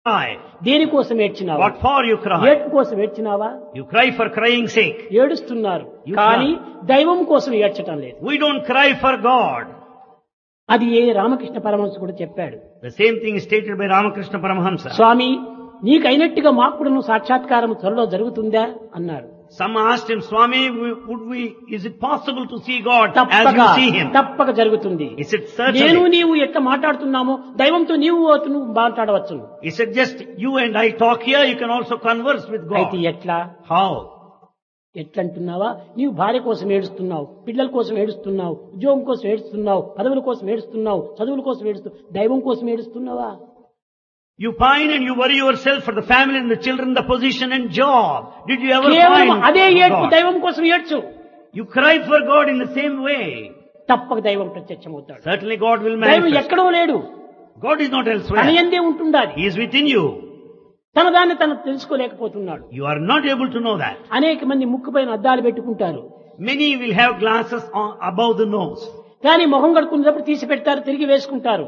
cry? దేనికోసం ఏడ్చినావా? What for you cry? ఏడ్పు కోసం ఏడ్చినావా? You cry for crying sake. ఏడుస్తున్నారు You కానీ దైవం కోసం ఏడ్చటం లేదు. We don't cry for God. అది ఏ రామకృష్ణ పరమహంస కూడా చెప్పాడు. The same thing is stated by Ramakrishna Paramahamsa. స్వామి నీకైనట్టుగా మాకు కూడా సాక్షాత్కారం త్వరలో జరుగుతుందా అన్నారు. Some asked him, Swami, is it possible to see God as you see Him? తప్పక జరుగుతుంది. He said, certainly. నేను నీవు ఎట్లా మాట్లాడుతున్నామో దైవంతో నీవు మాట్లాడవచ్చు. He said, just you and I talk here, you can also converse with అయితే God. ఎట్లా How? ఎట్లంటున్నావా? నీవు భార్య కోసం ఏడుస్తున్నావు, పిల్లల కోసం ఏడుస్తున్నావు, ఉద్యోగం కోసం ఏడుస్తున్నావు, పదవుల కోసం ఏడుస్తున్నావు, చదువుల కోసం ఏడుస్తున్నావు, దైవం కోసం ఏడుస్తున్నావా? You pine and you worry yourself for the family and the children, the position and job. Did you ever కేవలం pine అదే for ఏడ్పు God? దైవం కోసం ఏడ్చు. You cry for God in the same way. తప్పక దైవం ప్రత్యక్షమవుతాడు. Certainly God will దైవం manifest. ఎక్కడో లేడు, God is not తన elsewhere. యందే ఉంటుండాలి. He is within you. తన దాన్ని తను తెలుసుకోలేకపోతున్నాడు. You are not able to know that. అనేక మంది ముక్కు పైన అద్దాలు పెట్టుకుంటారు, Many will have glasses above the nose. కానీ మొహం కడుక్కునేటప్పుడు తీసి పెడతారు, తిరిగి వేసుకుంటారు.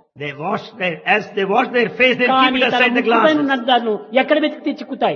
As they wash their face, they keep కానీ it తన aside the ముక్కు పైన ఉన్న glasses. అద్దాలను ఎక్కడ వెతికితే చిక్కుతాయి?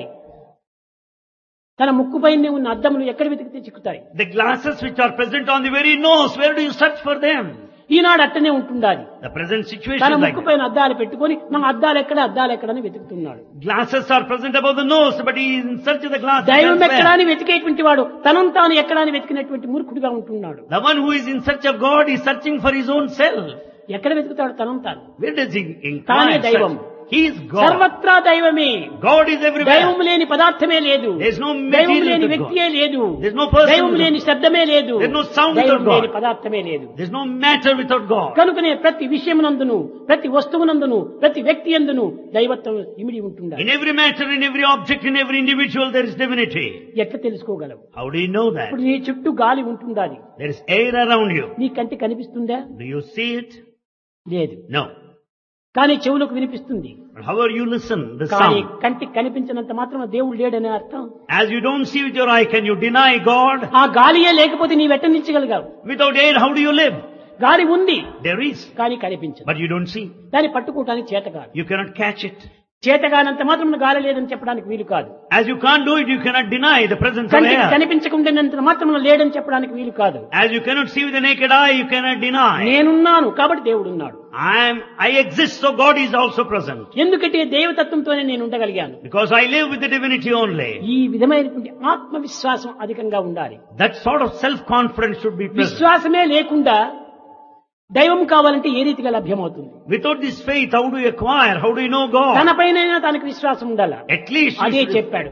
తన ముక్కు పైన ఉన్న అద్దములు ఎక్కడ వెతికితే చిక్కుతాయి? The glasses which are present on the very nose, where do you search for them? ఈనాడు అట్టనే ఉంటుండాలి. The present situation తన is like ముక్కు that. పైన అద్దాలు పెట్టుకొని నా అద్దాలు ఎక్కడని వెతుకుతున్నాడు. Glasses are present above the nose, but he is in search of the glasses దైవం ఎక్కడా elsewhere. అని వెతికేటువంటి వాడు తనను తాను ఎక్కడా అని వెతికినటువంటి మూర్ఖుడిగా ఉంటున్నాడు. The one who is in search of God is searching for his own self. ఎక్కడ వెతుకుతాడు? తనను తాను. Where does he తానే inquire? దైవం. He is God. సర్వత్రా దైవమే. God is everywhere. దైవం లేని పదార్థమే లేదు. There is no దైవం material లేని to God. వ్యక్తియే లేదు. There is no person దైవం without లేని God. శబ్దమే లేదు. There is no sound దైవం without God. లేని పదార్థమే లేదు. There is no matter without God. కనుకనే ప్రతి విషయమునందును, ప్రతి వస్తువునందును, ప్రతి వ్యక్తి యందును దైవత్వం ఇమిడి ఉంటుండాలి. In every matter, in every object, in every individual, there is divinity. ఎట్లా తెలుసుకోగలవు? How do you know that? ఇప్పుడు నీ చుట్టూ గాలి ఉంటుండాలి. There is air around you. నీ కంటి కనిపిస్తుందా? Do you see it? లేదు. No. కానీ చెవులకు వినిపిస్తుంది. But however you listen, the కానీ sound. కంటికి కనిపించినంత మాత్రం దేవుడు లేడనే అర్థం. As you don't see with your eye, can you deny God? ఆ గాలియే లేకపోతే నీ వెట్టనించగలిగావు. Without air, how do you live? గాలి ఉంది There is, కానీ కనిపించదు. but you don't see. దాన్ని పట్టుకోవటానికి చేత కాదు. You cannot catch it. చేతగానంత మాత్రం గాలి లేదని చెప్పడానికి వీలు కాదు. As you can't do it, you cannot deny the presence of కంటికి air. కనిపించకుండానంత మాత్రం లేడని చెప్పడానికి వీలు కాదు. As you cannot see with the naked eye, you cannot deny. నేనున్నాను కాబట్టి దేవుడు ఉన్నాడు. I exist, so God is also present. ఎందుకంటే దేవతత్వంతోనే నేను ఉండగలిగాను. Because I live with the divinity only. ఈ విధమైనటువంటి ఆత్మవిశ్వాసం అధికంగా ఉండాలి. That sort of self-confidence should be present. విశ్వాసమే లేకుండా దైవం కావాలంటే ఏ రీతిగా లభ్యమవుతుంది? Without this faith, how do you acquire? How do you know God? తనపైనైనా తనకు విశ్వాసం ఉండాలి. At least అదే you should- చెప్పాడు,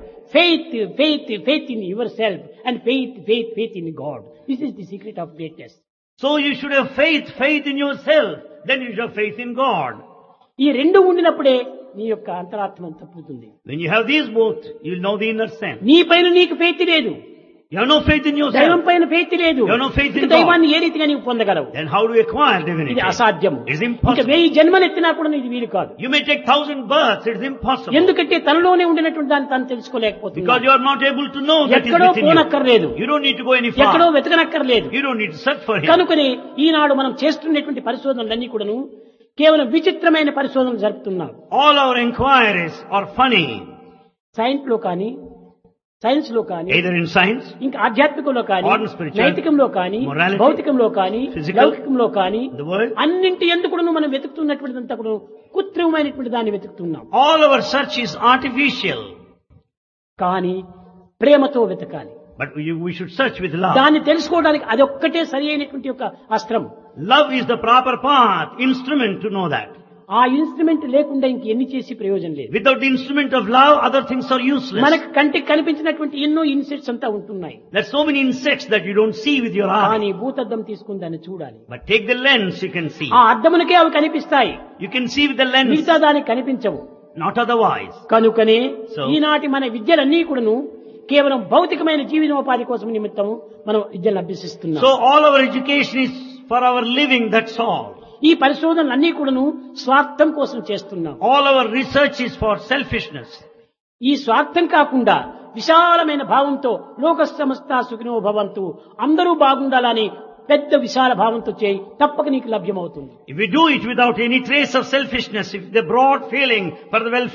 faith in yourself and faith in God. This is the secret of greatness. So you should have faith in yourself. Then you should have faith in God. ఈ రెండు ఉండినప్పుడే నీ యొక్క అంతరాత్మ తప్పుతుంది. When you have these both, you will know the inner sense. నీ పైన నీకు ఫెయిత్ లేదు, You have no faith in దైవం yourself. పైన ఫెయిత్ లేదు. You have no faith in ఇక God. దైవాన్ని ఏ రీతిగా నీవు పొందగలవు? Then how do you acquire divinity? ఇది అసాధ్యం. It's ఇక impossible. 1000 జన్మలు ఎత్తినా కూడా ఇది వీలు కాదు. You may take 1000 births, it's impossible. ఎందుకంటే తనలోనే ఉండినటువంటి దాన్ని తను Because తెలుసుకోలేకపోతున్నాడు. you are not able to know that is ఎక్కడో within you. పోనక్కర్లేదు, You don't need to go any ఎక్కడో far. వెతకనక్కర్లేదు. You don't need to search for Him. కనుకనే ఈనాడు మనం చేస్తున్నటువంటి పరిశోధనలన్నీ కూడాను కేవలం విచిత్రమైన పరిశోధనలు జరుపుతున్నాం. All our inquiries are funny. Science లో కానీ Either in science, ఇంకా ఆధ్యాత్మికంలో కానీ, Modern spirituality, నైతికంలో కానీ, morality, భౌతికంలో కానీ, physical, లౌకికంలో కానీ, the world. అన్నింటి ఎందుకు కూడా మనం వెతుకుతున్నటువంటిదంతా కూడా కృత్రిమమైనటువంటి దాన్ని వెతుకుతున్నాం. All our search is artificial. కానీ ప్రేమతో వెతకాలి. But we should search with love. దాన్ని తెలుసుకోవడానికి అదొక్కటే సరి అయినటువంటి ఒక అస్త్రం. Love is the proper path, instrument to know that. ఆ ఇన్స్ట్రుమెంట్ లేకుండా ఇంకెన్ని చేసి ప్రయోజనం లేదు. Without the instrument of love, other things are useless. మనకు కంటికి కనిపించినటువంటి ఎన్నో ఇన్సెక్ట్స్ అంతా ఉంటున్నాయి. There's so many insects that you don't see with your eye. కానీ భూతద్దం తీసుకుని దాన్ని చూడాలి. But take the lens, you can see. ఆ అద్దమునకే అవి కనిపిస్తాయి, You can see with the lens, మిగతా దానికి కనిపించవు. not otherwise. కనుకనే So- ఈనాటి మన విద్యలన్నీ కూడాను కేవలం భౌతికమైన జీవనోపాధి కోసం నిమిత్తము మనం విద్యను అభ్యసిస్తున్నాం. So all our education is for our living, that's all. ఈ పరిశోధనలన్నీ కూడాను స్వార్థం కోసం చేస్తున్నాం. All our research is for selfishness. ఈ స్వార్థం కాకుండా విశాలమైన భావంతో లోక సమస్త సుఖినో భవంతు, అందరూ బాగుండాలని పెద్ద విశాల భావంతో చేయి, తప్పక నీకు లభ్యమవుతుంది. If we do it without any trace of selfishness, if the broad feeling for the welfare